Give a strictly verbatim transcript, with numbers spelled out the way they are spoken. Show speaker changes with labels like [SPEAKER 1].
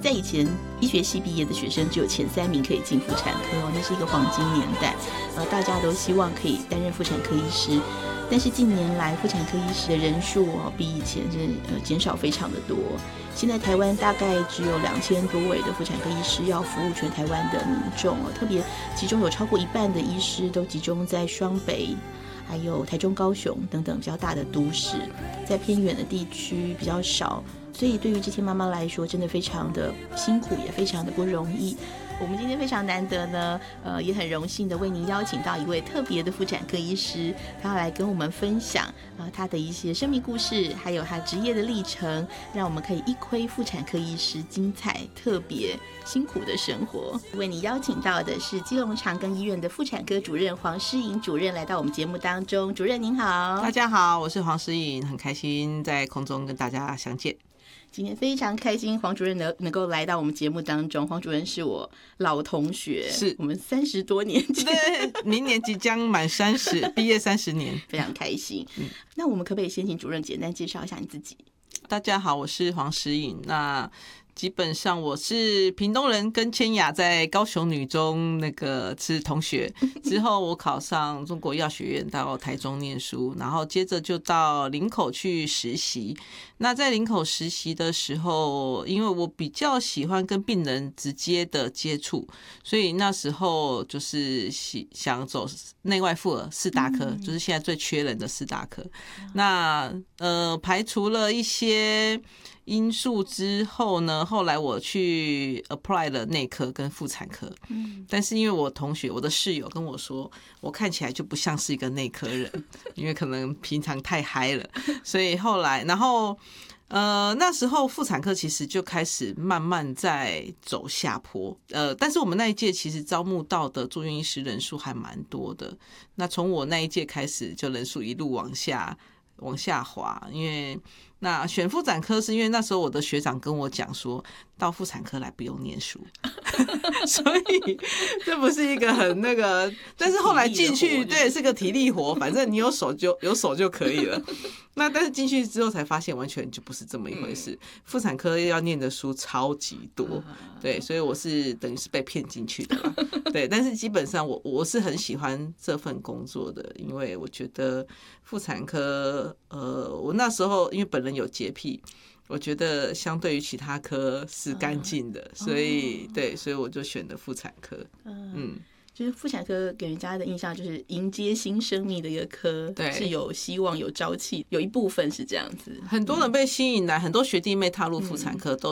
[SPEAKER 1] 在以前医学系毕业的学生只有前三名可以进妇产科哦，那是一个黄金年代，呃，大家都希望可以担任妇产科医师。但是近年来妇产科医师的人数哦，比以前是呃减少非常的多。现在台湾大概只有两千多位的妇产科医师要服务全台湾的民众哦，特别其中有超过一半的医师都集中在双北、还有台中、高雄等等比较大的都市，在偏远的地区比较少。所以对于这些妈妈来说，真的非常的辛苦，也非常的不容易。我们今天非常难得呢，呃，也很荣幸的为您邀请到一位特别的妇产科医师，他要来跟我们分享呃他的一些生命故事，还有他职业的历程，让我们可以一窥妇产科医师精彩、特别辛苦的生活。为你邀请到的是基隆长庚医院的妇产科主任黄诗颖主任来到我们节目当中。主任您好。
[SPEAKER 2] 大家好，我是黄诗颖，很开心在空中跟大家相见。
[SPEAKER 1] 今天非常开心，黄主任能能够来到我们节目当中。黄主任是我老同学，
[SPEAKER 2] 是
[SPEAKER 1] 我们三十多年前，
[SPEAKER 2] 对，明年即将满三十，毕业三十年，
[SPEAKER 1] 非常开心。嗯，那我们可不可以先请主任简单介绍一下你自己？
[SPEAKER 2] 大家好，我是黄诗颖。那基本上我是屏东人，跟千雅在高雄女中那个是同学。之后我考上中国药学院到台中念书，然后接着就到林口去实习。那在林口实习的时候，因为我比较喜欢跟病人直接的接触，所以那时候就是想走内外妇儿四大科，就是现在最缺人的四大科。那呃，排除了一些因素之后呢，后来我去 apply 了内科跟妇产科，嗯，但是因为我同学我的室友跟我说，我看起来就不像是一个内科人，因为可能平常太嗨了，所以后来，然后呃那时候妇产科其实就开始慢慢在走下坡，呃，但是我们那一届其实招募到的住院医师人数还蛮多的，那从我那一届开始，就人数一路往下往下滑，因为那选妇产科是因为那时候我的学长跟我讲说，到妇产科来不用念书，所以这不是一个很那个，但是后来进去，对，是个体力活，反正你有手就有手就可以了。那但是进去之后才发现，完全就不是这么一回事。妇产科要念的书超级多，对，所以我是等于是被骗进去的啦。对，但是基本上我我是很喜欢这份工作的，因为我觉得妇产科，呃，我那时候因为本人有洁癖，我觉得相对于其他科是干净的，所以对，所以我就选的妇产科。嗯。
[SPEAKER 1] 就是妇产科给人家的印象就是迎接新生命的一个科，对，是有希望、有朝气，有一部分是这样子。
[SPEAKER 2] 很多人被吸引来，很多学弟妹踏入妇产科都